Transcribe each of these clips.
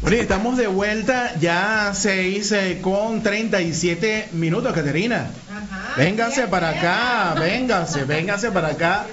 Bueno, y estamos de vuelta ya 6:37 Caterina. Ajá, Véngase bien, para bien. acá, véngase para acá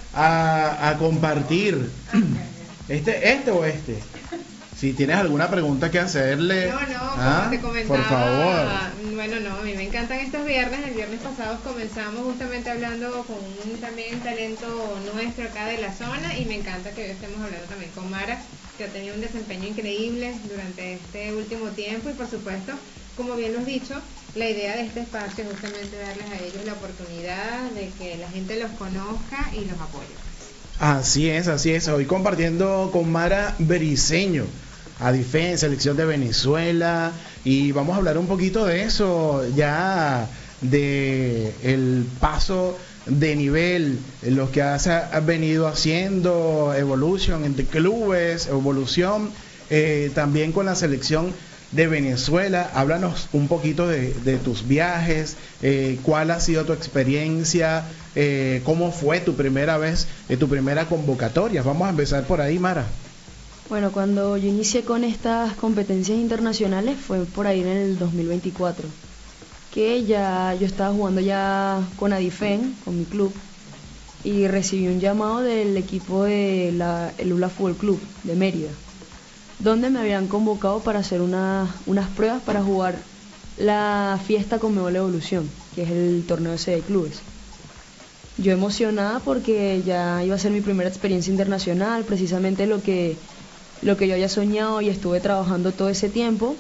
a compartir. ¿Este o este? Si tienes alguna pregunta que hacerle. No, como te comentaba, por favor. bueno, no, a mí me encantan estos viernes. El viernes pasado comenzamos justamente hablando con un también talento nuestro acá de la zona y me encanta que hoy estemos hablando también con Mara, que ha tenido un desempeño increíble durante este último tiempo y por supuesto, como bien lo has dicho, la idea de este espacio es justamente darles a ellos la oportunidad de que la gente los conozca y los apoye. Así es. Hoy compartiendo con Mara Briceño, ADIFEN, selección de Venezuela, y vamos a hablar un poquito de eso, ya de el paso de nivel, lo que has venido haciendo, evolución entre clubes, evolución también con la selección de Venezuela. Háblanos un poquito de tus viajes, cuál ha sido tu experiencia, cómo fue tu primera vez, tu primera convocatoria. Vamos a empezar por ahí, Mara. Bueno, cuando yo inicié con estas competencias internacionales fue por ahí en el 2024, que ya yo estaba jugando ya con ADIFEN, con mi club, y recibí un llamado del equipo de el ULA Fútbol Club de Mérida, donde me habían convocado para hacer unas pruebas para jugar la fiesta Conmebol Evolución, que es el torneo ese de clubes. Yo emocionada porque ya iba a ser mi primera experiencia internacional, precisamente lo que yo había soñado y estuve trabajando todo ese tiempo.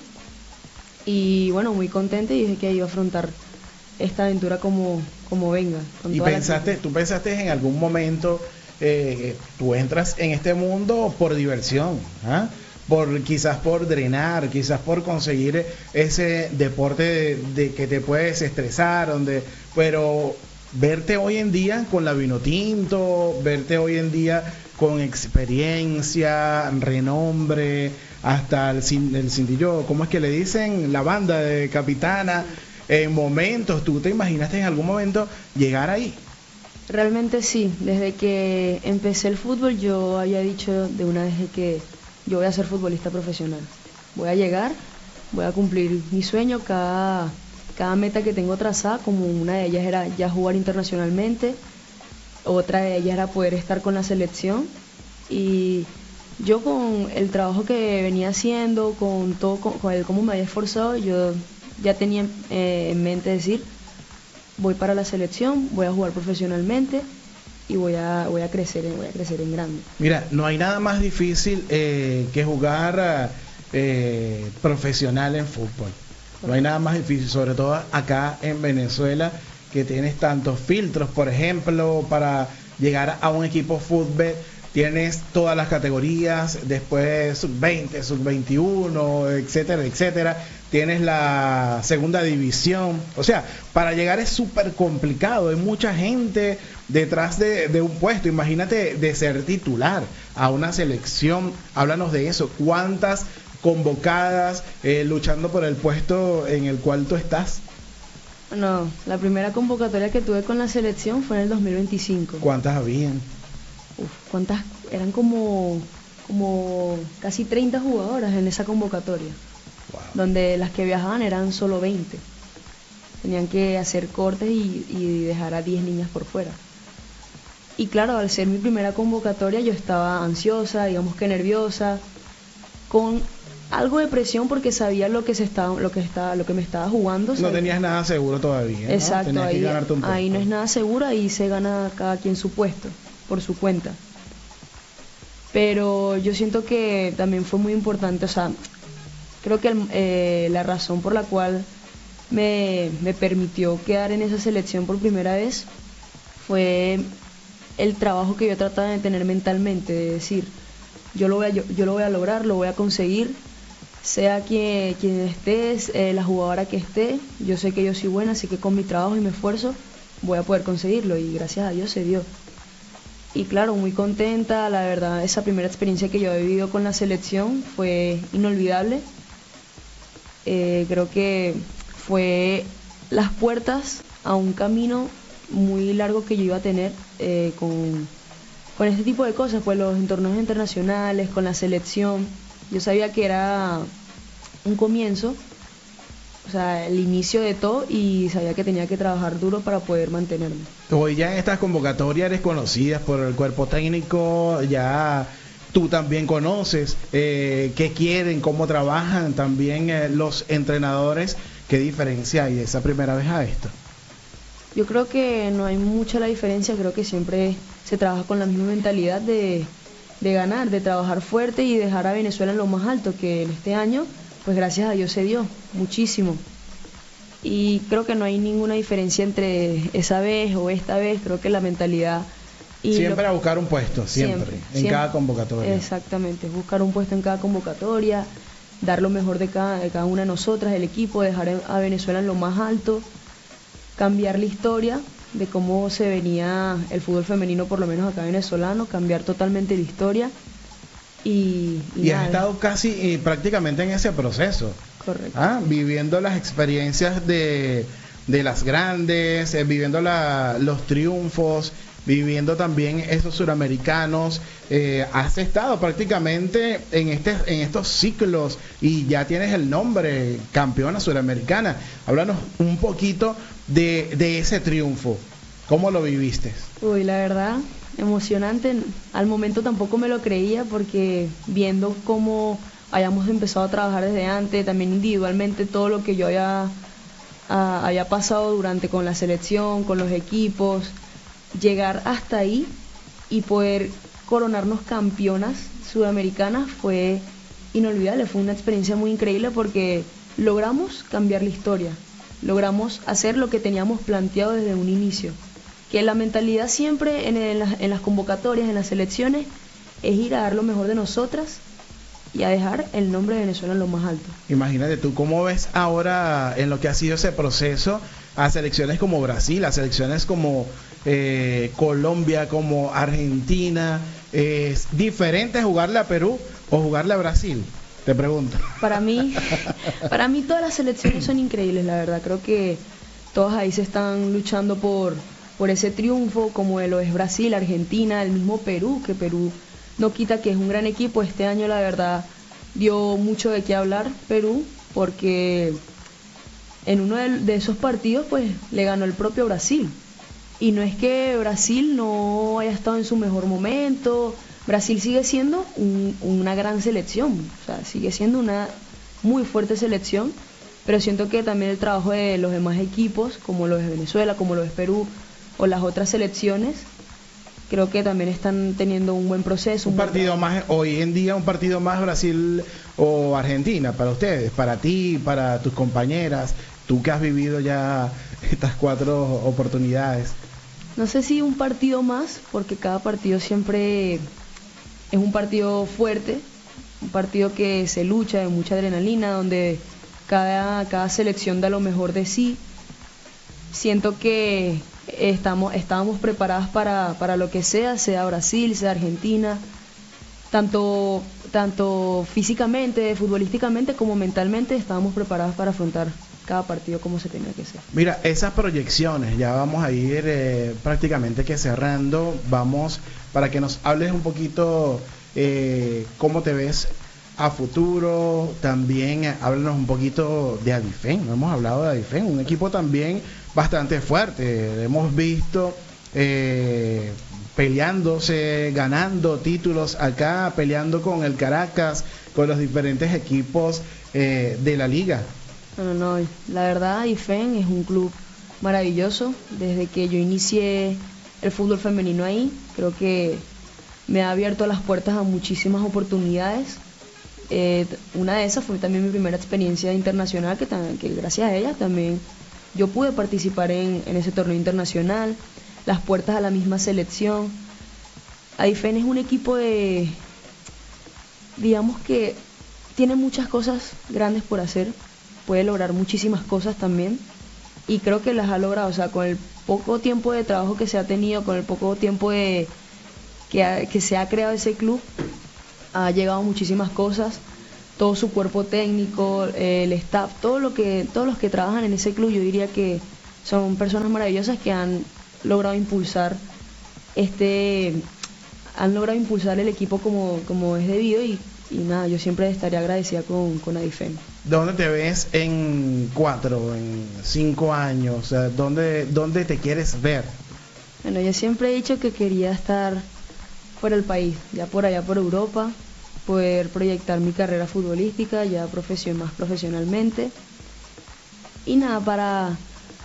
Y bueno, muy contenta y dije que iba a afrontar esta aventura como venga. ¿Y tú pensaste en algún momento, tú entras en este mundo por diversión, quizás por drenar, quizás por conseguir ese deporte de que te puedes estresar, pero verte hoy en día con la Vinotinto, verte hoy en día con experiencia, renombre, hasta el cintillo, ¿cómo es que le dicen? La banda de capitana, en momentos, ¿tú te imaginaste en algún momento llegar ahí? Realmente sí, desde que empecé el fútbol yo había dicho de una vez que yo voy a ser futbolista profesional. Voy a llegar, voy a cumplir mi sueño, cada meta que tengo trazada, como una de ellas era ya jugar internacionalmente, otra de ellas era poder estar con la selección, y yo con el trabajo que venía haciendo, con todo, con el cómo me había esforzado, yo ya tenía en mente decir, voy para la selección, voy a jugar profesionalmente y voy a crecer en grande. Mira, no hay nada más difícil que jugar profesional en fútbol. No hay nada más difícil, sobre todo acá en Venezuela, que tienes tantos filtros, por ejemplo, para llegar a un equipo fútbol. Tienes todas las categorías, después sub-20, sub-21, etcétera, etcétera. Tienes la segunda división. O sea, para llegar es súper complicado. Hay mucha gente detrás de un puesto. Imagínate de ser titular a una selección. Háblanos de eso. ¿Cuántas convocadas luchando por el puesto en el cual tú estás? Bueno, la primera convocatoria que tuve con la selección fue en el 2025. ¿Cuántas habían? ¿Cuántas? Eran como casi 30 jugadoras en esa convocatoria. Wow. Donde las que viajaban eran solo 20. Tenían que hacer cortes y dejar a 10 niñas por fuera. Y claro, al ser mi primera convocatoria yo estaba ansiosa, digamos que nerviosa, con algo de presión porque sabía lo que me estaba jugando. No tenías nada seguro todavía, ¿no? Exacto, tenías que ganarte un puesto. Ahí no es nada seguro, ahí se gana cada quien su puesto, por su cuenta. Pero yo siento que también fue muy importante, o sea, creo que la razón por la cual me permitió quedar en esa selección por primera vez fue el trabajo que yo trataba de tener mentalmente, de decir, yo lo voy a lograr, lo voy a conseguir, sea quien estés, la jugadora que esté, yo sé que yo soy buena, así que con mi trabajo y mi esfuerzo voy a poder conseguirlo, y gracias a Dios se dio. Y claro, muy contenta, la verdad, esa primera experiencia que yo he vivido con la selección fue inolvidable. Creo que fue las puertas a un camino muy largo que yo iba a tener con este tipo de cosas, pues los torneos internacionales, con la selección. Yo sabía que era un comienzo, o sea, el inicio de todo, y sabía que tenía que trabajar duro para poder mantenerme. Hoy ya en estas convocatorias eres conocida por el cuerpo técnico, ya tú también conoces qué quieren, cómo trabajan también los entrenadores. ¿Qué diferencia hay de esa primera vez a esta? Yo creo que no hay mucha la diferencia, creo que siempre se trabaja con la misma mentalidad de ganar, de trabajar fuerte y dejar a Venezuela en lo más alto, que en este año, pues gracias a Dios se dio muchísimo. Y creo que no hay ninguna diferencia entre esa vez o esta vez, creo que la mentalidad... Y siempre a buscar un puesto, siempre, en cada convocatoria. Exactamente, buscar un puesto en cada convocatoria, dar lo mejor de cada una de nosotras, el equipo, dejar a Venezuela en lo más alto, cambiar la historia de cómo se venía el fútbol femenino, por lo menos acá venezolano, cambiar totalmente la historia. Y has estado casi prácticamente en ese proceso. Correcto. Viviendo las experiencias de las grandes, viviendo los triunfos, viviendo también esos suramericanos. Has estado prácticamente en estos ciclos y ya tienes el nombre, campeona suramericana. Háblanos un poquito de ese triunfo. ¿Cómo lo viviste? Uy, la verdad, emocionante. Al momento tampoco me lo creía, porque viendo cómo hayamos empezado a trabajar desde antes, también individualmente, todo lo que yo había pasado durante con la selección, con los equipos, llegar hasta ahí y poder coronarnos campeonas sudamericanas fue inolvidable, fue una experiencia muy increíble, porque logramos cambiar la historia, logramos hacer lo que teníamos planteado desde un inicio, que la mentalidad siempre en las convocatorias, en las selecciones, es ir a dar lo mejor de nosotras y a dejar el nombre de Venezuela en lo más alto. Imagínate tú, ¿cómo ves ahora en lo que ha sido ese proceso a selecciones como Brasil, a selecciones como Colombia, como Argentina? ¿Es diferente jugarle a Perú o jugarle a Brasil? Te pregunto. Para mí todas las selecciones son increíbles, la verdad. Creo que todas ahí se están luchando por ese triunfo, como lo es Brasil, Argentina, el mismo Perú, que Perú no quita que es un gran equipo. Este año la verdad dio mucho de qué hablar Perú, porque en uno de esos partidos pues le ganó el propio Brasil. Y no es que Brasil no haya estado en su mejor momento, Brasil sigue siendo una gran selección, o sea, sigue siendo una muy fuerte selección, pero siento que también el trabajo de los demás equipos, como los de Venezuela, como los de Perú o las otras selecciones, creo que también están teniendo un buen proceso. Un partido más, hoy en día un partido más Brasil o Argentina para ustedes, para ti, para tus compañeras, tú que has vivido ya estas 4 oportunidades. No sé si un partido más, porque cada partido siempre es un partido fuerte, un partido que se lucha, de mucha adrenalina, donde cada selección da lo mejor de sí. Siento que estábamos preparadas para lo que sea Brasil, sea Argentina, tanto físicamente, futbolísticamente, como mentalmente, estábamos preparadas para afrontar cada partido como se tenía que ser. Mira, esas proyecciones, ya vamos a ir prácticamente que cerrando, vamos para que nos hables un poquito cómo te ves a futuro. También háblanos un poquito de Adifen. No hemos hablado de Adifen, un equipo también bastante fuerte. Hemos visto peleándose, ganando títulos acá, peleando con el Caracas, con los diferentes equipos de la liga. No, la verdad Adifen es un club maravilloso. Desde que yo inicié el fútbol femenino ahí, creo que me ha abierto las puertas a muchísimas oportunidades. Una de esas fue también mi primera experiencia internacional, que gracias a ella también yo pude participar en ese torneo internacional, las puertas a la misma selección. Adifen es un equipo digamos que tiene muchas cosas grandes por hacer, puede lograr muchísimas cosas también, y creo que las ha logrado. O sea, con el poco tiempo de trabajo que se ha tenido, con el poco tiempo que se ha creado ese club, ha llegado a muchísimas cosas. Todo su cuerpo técnico, el staff, todos los que trabajan en ese club, yo diría que son personas maravillosas que han logrado impulsar el equipo como es debido, y Y nada, yo siempre estaré agradecida con Adifen. ¿Dónde te ves en 4, en 5 años? O sea, ¿dónde te quieres ver? Bueno, yo siempre he dicho que quería estar fuera del país, ya por allá por Europa, poder proyectar mi carrera futbolística ya más profesionalmente. Y nada,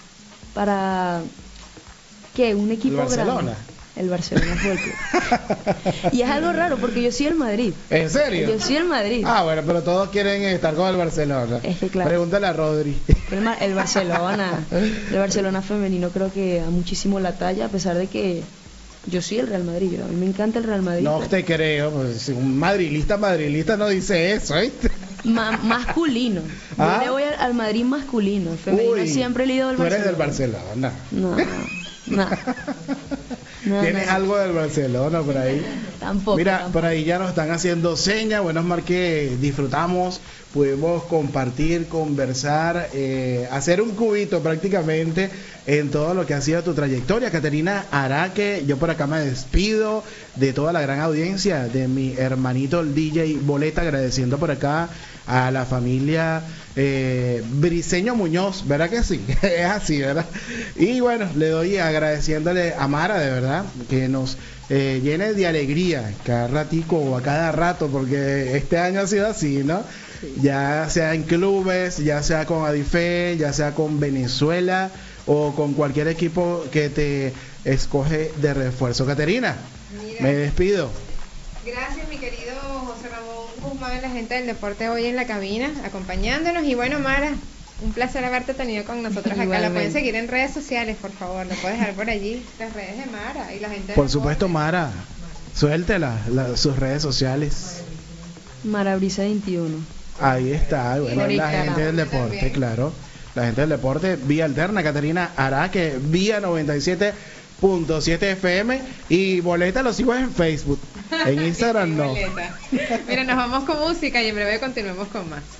para ¿qué? Un equipo grande. El Barcelona Fútbol Club. Y es algo raro porque yo soy el Madrid. ¿En serio? Yo soy el Madrid. Ah, bueno, pero todos quieren estar con el Barcelona. Es que claro. Pregúntale a Rodri. El Barcelona femenino creo que da muchísimo la talla, a pesar de que yo soy el Real Madrid. A mí me encanta el Real Madrid. No te creo, pues, un madrilista no dice eso, ¿viste? Masculino. Yo le voy al Madrid masculino. El femenino siempre he ido al Barcelona. Tú eres del Barcelona. No. ¿Tienes algo del Barcelona por ahí? Tampoco. Mira, por ahí ya nos están haciendo señas. Bueno, es más que disfrutamos, pudimos compartir, conversar, hacer un cubito prácticamente en todo lo que ha sido tu trayectoria, Caterina Araque. Yo por acá me despido de toda la gran audiencia, de mi hermanito el DJ Boleta, agradeciendo por acá a la familia Briseño Muñoz, ¿verdad que sí? Es así, ¿verdad? Y bueno, le doy agradeciéndole a Mara, de verdad, que nos llene de alegría cada ratico o a cada rato, porque este año ha sido así, ¿no? Sí. Ya sea en clubes, ya sea con Adife, ya sea con Venezuela o con cualquier equipo que te escoge de refuerzo. Caterina, me despido. Gracias, mi querido José Ramón Guzmán, la gente del deporte hoy en la cabina, acompañándonos. Y bueno, Mara, un placer haberte tenido con nosotros acá. Igualmente. La pueden seguir en redes sociales, por favor. Lo puedes dejar por allí, las redes de Mara y la gente del Por supuesto, Mara, suéltela, sus redes sociales. Mara Brisa 21. Ahí está, bueno, la gente del deporte, también. Claro. La gente del deporte, vía alterna, Caterina Araque, vía 97.7 FM, y Boleta lo sigo en Facebook, en Instagram no. Mira, nos vamos con música y en breve continuemos con más.